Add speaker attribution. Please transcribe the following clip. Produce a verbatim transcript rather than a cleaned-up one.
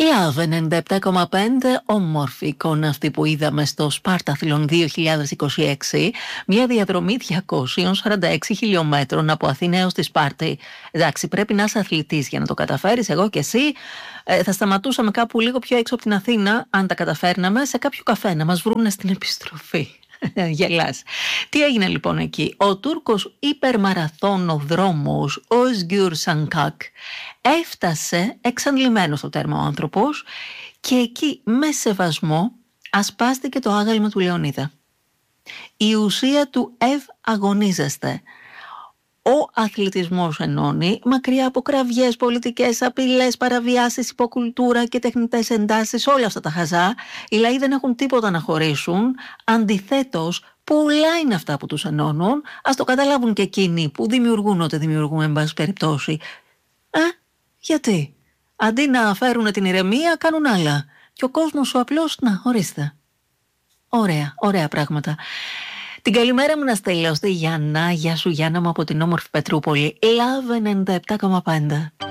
Speaker 1: Love ενενήντα επτά κόμμα πέντε, όμορφη εικόνα αυτή που είδαμε στο Σπάρταθλον δύο χιλιάδες είκοσι έξι, μια διαδρομή διακόσιων σαράντα έξι χιλιόμετρων από Αθήνα έως τη Σπάρτη. Εντάξει, πρέπει να είσαι αθλητής για να το καταφέρεις, εγώ και εσύ. Ε, θα σταματούσαμε κάπου λίγο πιο έξω από την Αθήνα, αν τα καταφέρναμε, σε κάποιο καφέ να μας βρούνε στην επιστροφή. Γελάς. Τι έγινε λοιπόν εκεί? Ο Τούρκος υπερμαραθώνοδρόμος Özgür Sankak έφτασε εξαντλημένος στο τέρμα ο άνθρωπος και εκεί με σεβασμό ασπάστηκε το άγαλμα του Λεωνίδα. Η ουσία του «Ευ αγωνίζεστε». Ο αθλητισμός ενώνει, μακριά από κραυγές, πολιτικές απειλές, παραβιάσεις, υποκουλτούρα και τεχνητές εντάσεις, όλα αυτά τα χαζά. Οι λαοί δεν έχουν τίποτα να χωρίσουν. Αντιθέτως, πολλά είναι αυτά που τους ενώνουν. Ας το καταλάβουν και εκείνοι που δημιουργούν ό,τι δημιουργούν, εν πάση περιπτώσει. Ε, γιατί? Αντί να φέρουν την ηρεμία, κάνουν άλλα. Και ο κόσμος σου απλώς, να, ορίστε. Ωραία, ωραία πράγματα. Την καλημέρα μου να στείλω στη Γιάννα. Γεια σου Γιάννα μου από την όμορφη Πετρούπολη. Love ενενήντα επτά κόμμα πέντε.